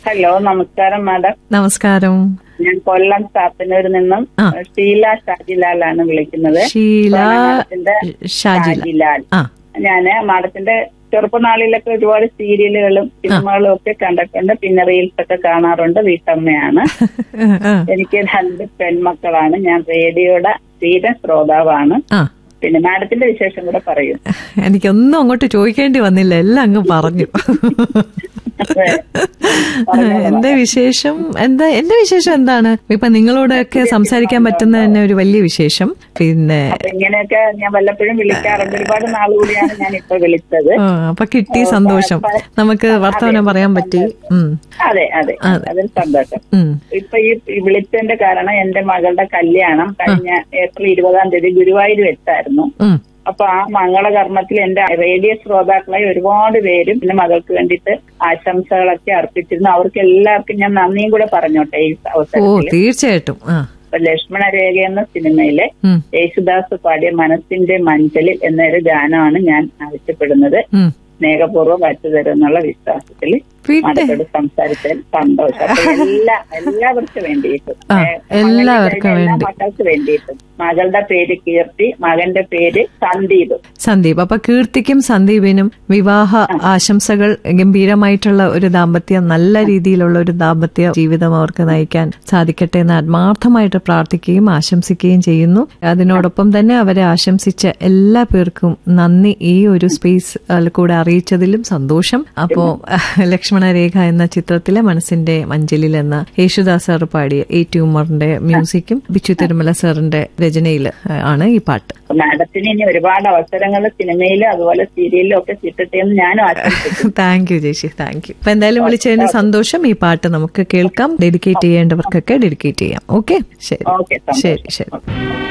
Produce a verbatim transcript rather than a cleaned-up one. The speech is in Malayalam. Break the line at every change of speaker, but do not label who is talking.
ഹലോ, നമസ്കാരം മാഡം.
നമസ്കാരം.
ഞാൻ കൊല്ലം ചാത്തന്നൂരിൽ നിന്നും ഷീല ഷാജിലാലാണ് വിളിക്കുന്നത്.
ഷീല
ഷാജിലാൽ. ഞാന് മാഡത്തിന്റെ ചെറുപ്പനാളിലൊക്കെ ഒരുപാട് സീരിയലുകളും സിനിമകളും ഒക്കെ കണ്ടിട്ടുണ്ട്. പിന്നെ റീൽസ് ഒക്കെ കാണാറുണ്ട്. വീട്ടമ്മയാണ്. എനിക്ക് രണ്ട് പെൺമക്കളാണ്. ഞാൻ റേഡിയോയുടെ സ്ഥിര ശ്രോതാവാണ്. പിന്നെ മാഡത്തിന്റെ വിശേഷം കൂടെ പറയൂ.
എനിക്കൊന്നും അങ്ങോട്ട് ചോദിക്കേണ്ടി വന്നില്ല, എല്ലാം അങ്ങ് പറഞ്ഞു. എന്റെ വിശേഷം എന്താ എന്റെ വിശേഷം എന്താണ്? ഇപ്പൊ നിങ്ങളോടൊക്കെ സംസാരിക്കാൻ പറ്റുന്ന തന്നെ ഒരു വലിയ വിശേഷം. പിന്നെ
ഇങ്ങനെയൊക്കെ ഞാൻ വല്ലപ്പോഴും വിളിക്കാറുണ്ട്. ഒരുപാട് നാളുകൂടിയാണ് ഞാൻ ഇപ്പൊ വിളിച്ചത്.
അപ്പൊ കിട്ടി സന്തോഷം, നമുക്ക് വർത്തമാനം പറയാൻ പറ്റി.
അതെ അതെ അതിൽ സന്തോഷം. ഇപ്പൊ ഈ വിളിച്ചതിന്റെ കാരണം എന്റെ മകളുടെ കല്യാണം കഴിഞ്ഞ ഏപ്രിൽ ഇരുപതാം തീയതി ഗുരുവായൂർ വെച്ചായിരുന്നു. അപ്പൊ ആ മംഗളകർമ്മത്തിൽ എന്റെ റേഡിയോ ശ്രോതാക്കളായി ഒരുപാട് പേരും പിന്നെ മകൾക്ക് വേണ്ടിയിട്ട് ആശംസകളൊക്കെ അർപ്പിച്ചിരുന്നു. അവർക്ക് എല്ലാവർക്കും ഞാൻ നന്ദിയും കൂടെ പറഞ്ഞോട്ടെ ഈ അവസരത്തിൽ.
തീർച്ചയായിട്ടും.
ലക്ഷ്മണ രേഖ എന്ന സിനിമയിലെ യേശുദാസ് പാടിയ മനസ്സിന്റെ മഞ്ചലിൽ എന്നൊരു ഗാനമാണ് ഞാൻ ആവശ്യപ്പെടുന്നത്. സ്നേഹപൂർവ്വം വച്ചു തരുമെന്നുള്ള വിശ്വാസത്തിൽ മകളോട് സംസാരിച്ചതിൽ സന്തോഷം. എല്ലാ എല്ലാവർക്കും വേണ്ടിയിട്ടും
എല്ലാവർക്കും
എല്ലാ മക്കൾക്ക് വേണ്ടിയിട്ടും. മകളുടെ പേര് കീർത്തി, മകന്റെ പേര് സന്ദീപ്.
സന്ദീപ്. അപ്പൊ കീർത്തിക്കും സന്ദീപിനും വിവാഹ ആശംസകൾ. ഗംഭീരമായിട്ടുള്ള ഒരു ദാമ്പത്യം, നല്ല രീതിയിലുള്ള ഒരു ദാമ്പത്യ ജീവിതം അവർക്ക് നയിക്കാൻ സാധിക്കട്ടെ എന്ന് ആത്മാർത്ഥമായിട്ട് പ്രാർത്ഥിക്കുകയും ആശംസിക്കുകയും ചെയ്യുന്നു. അതിനോടൊപ്പം തന്നെ അവരെ ആശംസിച്ച എല്ലാ പേർക്കും നന്ദി. ഈ ഒരു സ്പേസ് കൂടെ അറിയിച്ചതിലും സന്തോഷം. അപ്പോ ലക്ഷ്മണരേഖ എന്ന ചിത്രത്തിലെ മനസ്സിന്റെ മഞ്ചലിൽ എന്ന യേശുദാസ് സാർ പാടിയ എ ടി ഉമ്മറിന്റെ മ്യൂസിക്കും ബിച്ചു തിരുമല സാറിന്റെ രചനയിൽ ആണ് ഈ പാട്ട്.
മാഡത്തിന് ഇനി ഒരുപാട് അവസരങ്ങൾ സിനിമയിലും അതുപോലെ സീരിയലിലും ഒക്കെ കിട്ടട്ടെ എന്ന് ഞാനും ആശംസിക്കുന്നു.
താങ്ക് യു ചേച്ചി, താങ്ക് യു. അപ്പൊ എന്തായാലും വിളിച്ചതിന് സന്തോഷം. ഈ പാട്ട് നമുക്ക് കേൾക്കാം. ഡെഡിക്കേറ്റ് ചെയ്യേണ്ടവർക്കൊക്കെ ഡെഡിക്കേറ്റ് ചെയ്യാം. ഓക്കെ, ശരി ശരി ശരി.